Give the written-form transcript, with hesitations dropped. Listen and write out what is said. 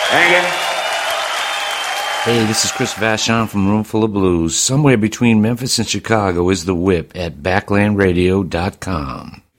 Thank you. Hey, this is Chris Vachon from Roomful of Blues. Somewhere between Memphis and Chicago is The Whip at backlandradio.com.